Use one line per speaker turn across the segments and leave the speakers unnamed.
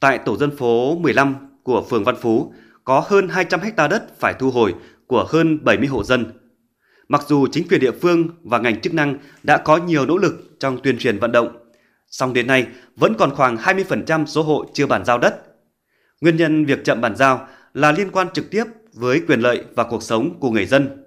Tại tổ dân phố 15 của phường Văn Phú có hơn 200 ha đất phải thu hồi của hơn 70 hộ dân. Mặc dù chính quyền địa phương và ngành chức năng đã có nhiều nỗ lực trong tuyên truyền vận động, song đến nay vẫn còn khoảng 20% số hộ chưa bàn giao đất. Nguyên nhân việc chậm bàn giao là liên quan trực tiếp với quyền lợi và cuộc sống của người dân.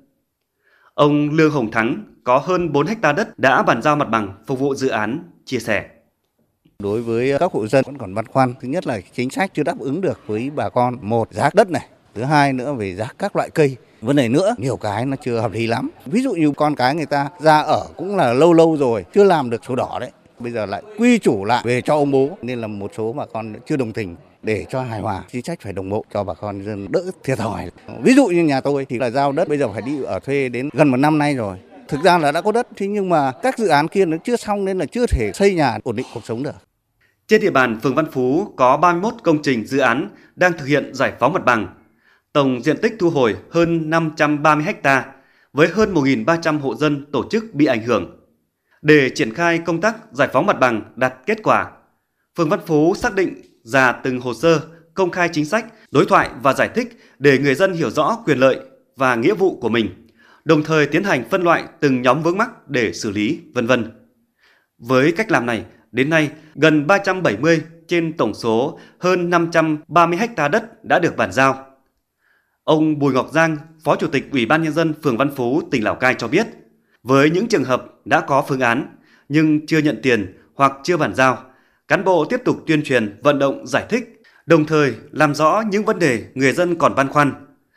Ông Lương Hồng Thắng có hơn 4 ha đất đã bàn giao mặt bằng phục vụ dự án, chia sẻ.
Đối với các hộ dân vẫn còn băn khoăn, thứ nhất là chính sách chưa đáp ứng được với bà con, một giá đất này, thứ hai nữa về giá các loại cây. Vấn đề nữa, nhiều cái nó chưa hợp lý lắm. Ví dụ như con cái người ta ra ở cũng là lâu rồi, chưa làm được sổ đỏ đấy. Bây giờ lại quy chủ lại về cho ông bố, nên là một số bà con chưa đồng tình. Để cho hài hòa, chính sách phải đồng bộ cho bà con dân đỡ thiệt thòi. Ví dụ như nhà tôi thì là giao đất bây giờ phải đi ở thuê đến gần 1 năm nay rồi. Thực ra là đã có đất, thế nhưng mà các dự án kia nó chưa xong nên là chưa thể xây nhà ổn định cuộc sống được.
Trên địa bàn phường Văn Phú có 31 công trình dự án đang thực hiện giải phóng mặt bằng. Tổng diện tích thu hồi hơn 530 ha, với hơn 1.300 hộ dân tổ chức bị ảnh hưởng. Để triển khai công tác giải phóng mặt bằng đạt kết quả, phường Văn Phú xác định ra từng hồ sơ, công khai chính sách, đối thoại và giải thích để người dân hiểu rõ quyền lợi và nghĩa vụ của mình, đồng thời tiến hành phân loại từng nhóm vướng mắc để xử lý, v.v. Với cách làm này, đến nay, gần 370 trên tổng số hơn 530 ha đất đã được bàn giao. Ông Bùi Ngọc Giang, Phó Chủ tịch Ủy ban Nhân dân phường Văn Phú, tỉnh Lào Cai cho biết, với những trường hợp đã có phương án nhưng chưa nhận tiền hoặc chưa bàn giao, cán bộ tiếp tục tuyên truyền, vận động, giải thích, đồng thời làm rõ những vấn đề người dân còn băn khoăn.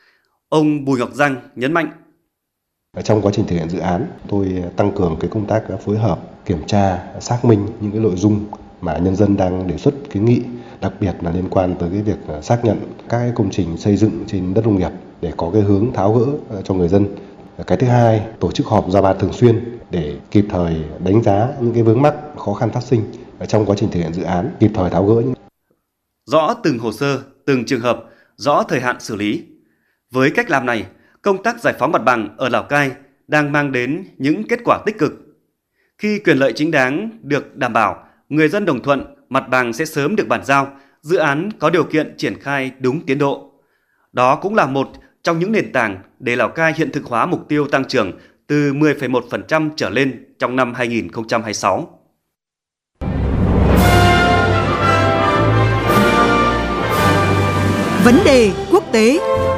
Ông Bùi Ngọc Giang nhấn mạnh.
Trong quá trình thực hiện dự án, tôi tăng cường cái công tác phối hợp, kiểm tra, xác minh những cái nội dung mà nhân dân đang đề xuất kiến nghị, đặc biệt là liên quan tới cái việc xác nhận các công trình xây dựng trên đất nông nghiệp để có cái hướng tháo gỡ cho người dân. Cái thứ hai, tổ chức họp giao ban thường xuyên để kịp thời đánh giá những cái vướng mắc, khó khăn phát sinh trong quá trình thực hiện dự án, kịp thời tháo gỡ.
Rõ từng hồ sơ, từng trường hợp, rõ thời hạn xử lý. Với cách làm này, công tác giải phóng mặt bằng ở Lào Cai đang mang đến những kết quả tích cực. Khi quyền lợi chính đáng được đảm bảo, người dân đồng thuận, mặt bằng sẽ sớm được bàn giao, dự án có điều kiện triển khai đúng tiến độ. Đó cũng là một trong những nền tảng để Lào Cai hiện thực hóa mục tiêu tăng trưởng từ 10,1% trở lên trong năm 2026.
Vấn đề quốc tế.